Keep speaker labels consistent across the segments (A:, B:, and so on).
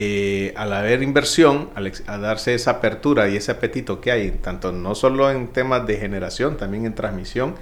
A: al haber inversión, a darse esa apertura y ese apetito que hay, tanto no solo en temas de generación, también en transmisión,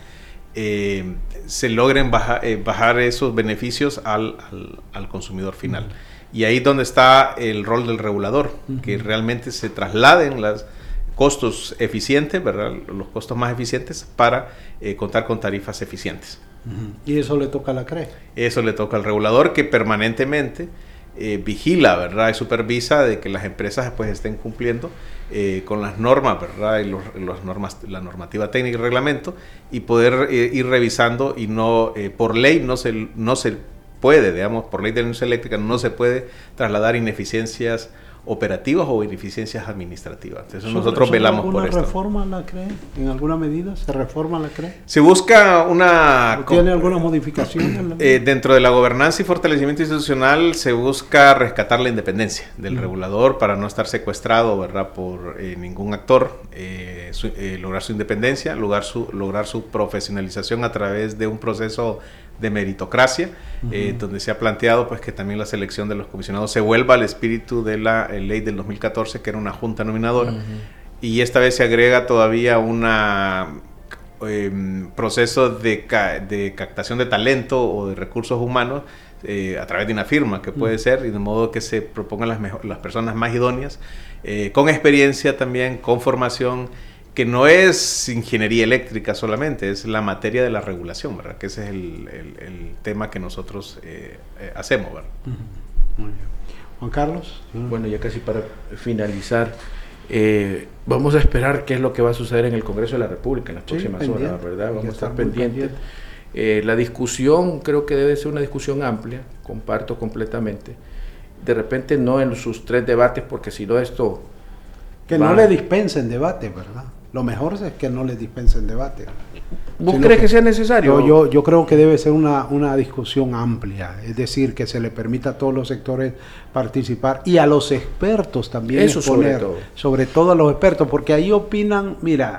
A: se logren bajar esos beneficios al consumidor final. Y ahí es donde está el rol del regulador, que realmente se trasladen los costos eficientes, ¿verdad? Los costos más eficientes para contar con tarifas eficientes.
B: ¿Y eso le toca a la CRE?
A: Eso le toca al regulador, que permanentemente vigila, ¿verdad? Y supervisa de que las empresas pues estén cumpliendo con las normas, ¿verdad? Y la normativa técnica y reglamento, y poder ir revisando, y no por ley no se puede, digamos, por ley de la energía eléctrica no se puede trasladar ineficiencias operativas o ineficiencias administrativas. Entonces nosotros velamos por esto.
B: ¿Alguna reforma la CRE? ¿En alguna medida se reforma la CRE?
A: Se busca una...
B: ¿Tiene alguna modificación?
A: Dentro de la gobernanza y fortalecimiento institucional se busca rescatar la independencia del regulador para no estar secuestrado, ¿verdad?, por ningún actor, lograr su independencia, lograr su profesionalización a través de un proceso de meritocracia, donde se ha planteado pues que también la selección de los comisionados se vuelva al espíritu de la ley del 2014, que era una junta nominadora, y esta vez se agrega todavía una proceso de captación de talento o de recursos humanos a través de una firma, que puede ser, y de modo que se propongan las personas más idóneas, con experiencia también, con formación, que no es ingeniería eléctrica solamente, es la materia de la regulación, ¿verdad? Que ese es el tema que nosotros hacemos, ¿verdad?
B: Muy bien. Juan Carlos.
C: Bueno, ya casi para finalizar, vamos a esperar qué es lo que va a suceder en el Congreso de la República en las próximas horas, ¿verdad? Vamos a estar pendientes. La discusión creo que debe ser una discusión amplia, comparto completamente. De repente no en sus 3 debates, porque si no esto...
B: Que no le dispensen debate, ¿verdad? Lo mejor es que no le dispensen debate.
C: ¿Vos crees que sea necesario?
B: Yo creo que debe ser una discusión amplia, es decir, que se le permita a todos los sectores participar y a los expertos también.
C: Eso exponer,
B: sobre todo a los expertos, porque ahí opinan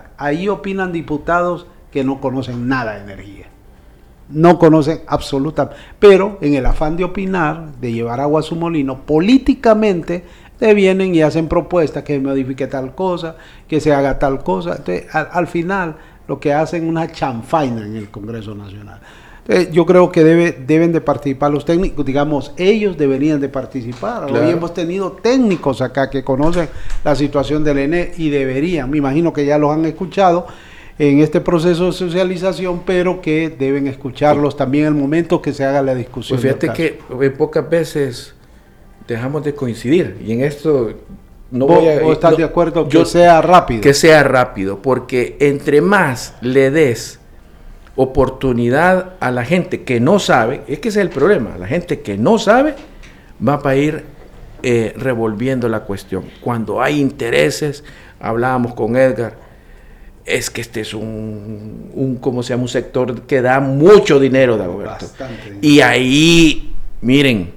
B: diputados que no conocen nada de energía. No conocen absolutamente, pero en el afán de opinar, de llevar agua a su molino, políticamente te vienen y hacen propuestas que se modifique tal cosa, que se haga tal cosa. Entonces, al final, lo que hacen es una chanfaina en el Congreso Nacional. Entonces, yo creo que deben de participar los técnicos, digamos, ellos deberían de participar. Claro. Hoy hemos tenido técnicos acá que conocen la situación del ENE y deberían, me imagino que ya los han escuchado en este proceso de socialización, pero que deben escucharlos también en el momento que se haga la discusión.
C: Pues fíjate que pocas veces dejamos de coincidir, y en esto no voy a...
B: ¿Vos estás de acuerdo que sea rápido?
C: Que sea rápido, porque entre más le des oportunidad a la gente que no sabe, es que ese es el problema, la gente que no sabe va para ir revolviendo la cuestión. Cuando hay intereses, hablábamos con Edgar, es que este es ¿cómo se llama? Un sector que da mucho dinero, Dagoberto. Y ahí, miren,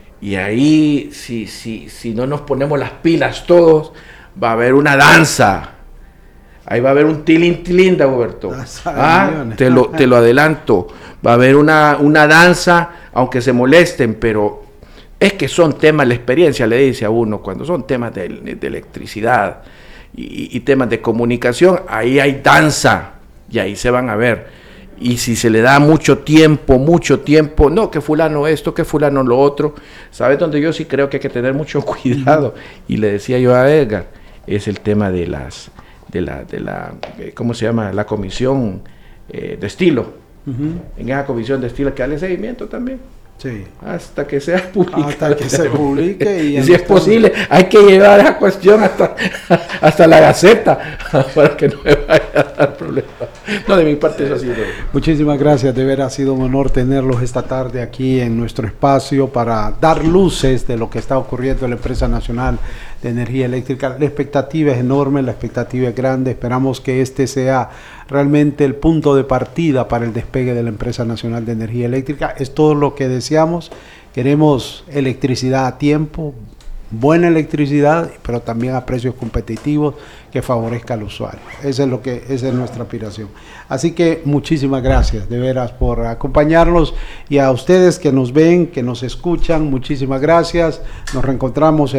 C: si no nos ponemos las pilas todos, va a haber una danza. Ahí va a haber un tilín, Dagoberto. Te lo adelanto. Va a haber una danza, aunque se molesten, pero es que son temas, la experiencia le dice a uno, cuando son temas de electricidad y temas de comunicación, ahí hay danza y ahí se van a ver. Y si se le da mucho tiempo, no, que fulano esto, que fulano lo otro, ¿sabes dónde yo sí creo que hay que tener mucho cuidado? Y le decía yo a Edgar, es el tema de la ¿cómo se llama? La comisión de estilo. En esa comisión de estilo que dale seguimiento también.
B: Sí.
C: Hasta que sea publicado.
B: Hasta que se publique.
C: Y si es posible, hay que llevar esa cuestión hasta la Gaceta para que no me vaya a dar problemas. No, de mi parte eso ha sido.
B: Muchísimas gracias, de veras ha sido un honor tenerlos esta tarde aquí en nuestro espacio para dar luces de lo que está ocurriendo en la Empresa Nacional de Energía Eléctrica. La expectativa es enorme, la expectativa es grande. Esperamos que este sea realmente el punto de partida para el despegue de la Empresa Nacional de Energía Eléctrica. Es todo lo que deseamos. Queremos electricidad a tiempo, buena electricidad, pero también a precios competitivos que favorezca al usuario. Esa es nuestra aspiración. Así que muchísimas gracias de veras por acompañarnos, y a ustedes que nos ven, que nos escuchan, muchísimas gracias. Nos reencontramos